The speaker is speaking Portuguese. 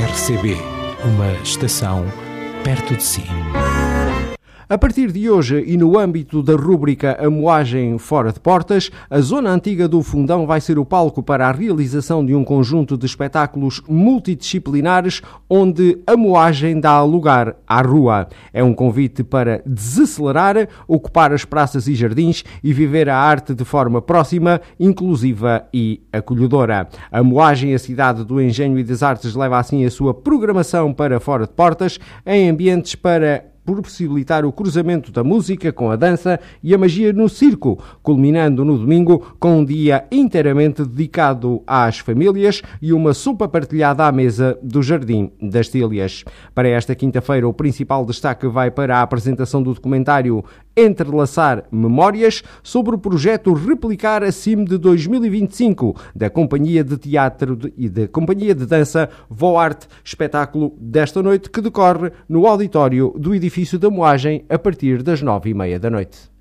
RCB, uma estação perto de si. A partir de hoje e no âmbito da rúbrica A Moagem Fora de Portas, a zona antiga do Fundão vai ser o palco para a realização de um conjunto de espetáculos multidisciplinares onde a moagem dá lugar à rua. É um convite para desacelerar, ocupar as praças e jardins e viver a arte de forma próxima, inclusiva e acolhedora. A Moagem, a cidade do engenho e das artes, leva assim a sua programação para Fora de Portas, em ambientes para possibilitar o cruzamento da música com a dança e a magia no circo, culminando no domingo com um dia inteiramente dedicado às famílias e uma sopa partilhada à mesa do Jardim das Tílias. Para esta quinta-feira, o principal destaque vai para a apresentação do documentário Entrelaçar Memórias sobre o projeto Replicar a CIM de 2025 da Companhia de Teatro e da Companhia de Dança Voarte, espetáculo desta noite que decorre no auditório do edifício da Moagem a partir das 9h30 da noite.